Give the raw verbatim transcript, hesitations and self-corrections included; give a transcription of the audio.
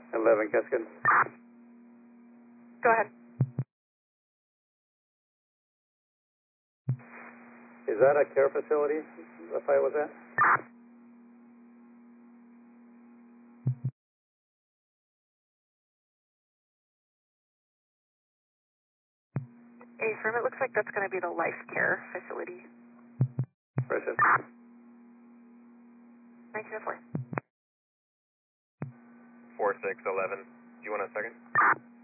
eleven Cascade. Go ahead. Is that a care facility the fight was at? Affirm, it looks like that's going to be the life care facility. Precious. nineteen oh four. four six eleven. Do you want a second?